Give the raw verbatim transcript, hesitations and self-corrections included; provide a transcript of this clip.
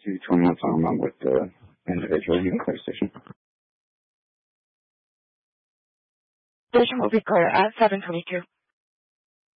to twenty-one Farmland with the individual nuclear station. Station will be clear at seven twenty-two.